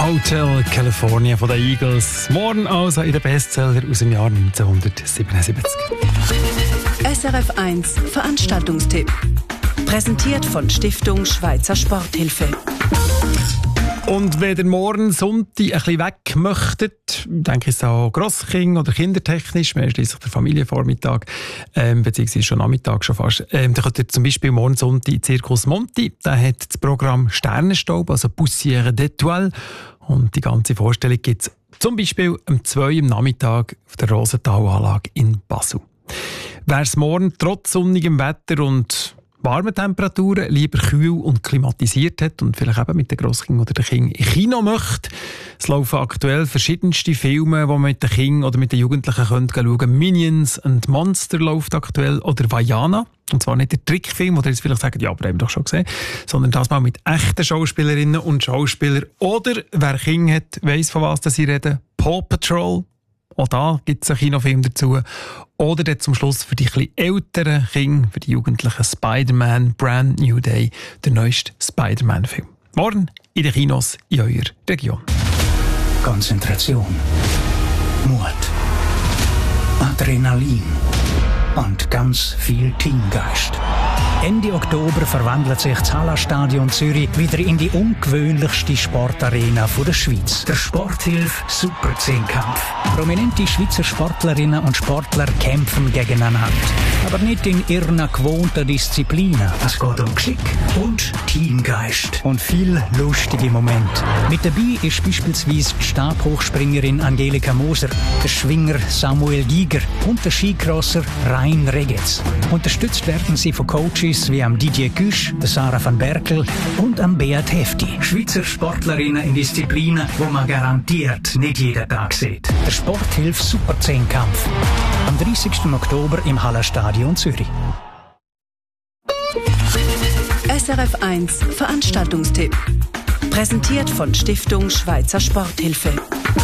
Hotel California von den Eagles. Morgen also in den Bestseller aus dem Jahr 1977. SRF 1 Veranstaltungstipp. Präsentiert von Stiftung Schweizer Sporthilfe. Und wenn ihr morgen Sonntag ein bisschen weg möchtet, denke ich auch Grosskind oder kindertechnisch, wir haben schliesslich den Familienvormittag, beziehungsweise schon Nachmittag schon fast, dann könnt ihr zum Beispiel morgen Sonntag in Circus Monti, da hat das Programm Sternenstaub, also Poussière d'étoiles, und die ganze Vorstellung gibt es zum Beispiel um 2 am Nachmittag auf der Rosenthalanlage in Basel. Wer es morgen trotz sonnigem Wetter und warmen Temperaturen lieber kühl und klimatisiert hat und vielleicht eben mit den Grosskindern oder den Kindern im Kino möchte. Es laufen aktuell verschiedenste Filme, die man mit den Kindern oder mit den Jugendlichen schauen können. Minions and Monster läuft aktuell oder Vaiana. Und zwar nicht der Trickfilm, wo ihr jetzt vielleicht sagt, ja, aber haben wir doch schon gesehen, sondern das mal mit echten Schauspielerinnen und Schauspielern. Oder, wer Kinder hat, weiss, von was sie reden. Paw Patrol. Auch da gibt es einen Kinofilm dazu. Oder dann zum Schluss für die etwas älteren Kinder, für die Jugendlichen Spider-Man Brand New Day, der neueste Spider-Man-Film. Morgen in den Kinos in eurer Region. Konzentration, Mut, Adrenalin und ganz viel Teamgeist. Ende Oktober verwandelt sich das Hallenstadion Zürich wieder in die ungewöhnlichste Sportarena der Schweiz. Der Sporthilfe Super 10-Kampf. Prominente Schweizer Sportlerinnen und Sportler kämpfen gegeneinander. Aber nicht in ihren gewohnten Disziplinen. Es geht um Geschick und Teamgeist. Und viel lustige Momente. Mit dabei ist beispielsweise die Stabhochspringerin Angelika Moser, der Schwinger Samuel Giger und der Skicrosser Rein Regetz. Unterstützt werden sie von Coaches wie am Didier Güsch, der Sarah van Berkel und am Beat Hefti. Schweizer Sportlerinnen in Disziplinen, wo man garantiert nicht jeden Tag sieht. Der Sporthilfe Super 10-Kampf. Am 30. Oktober im Hallenstadion Zürich. SRF 1 Veranstaltungstipp. Präsentiert von Stiftung Schweizer Sporthilfe.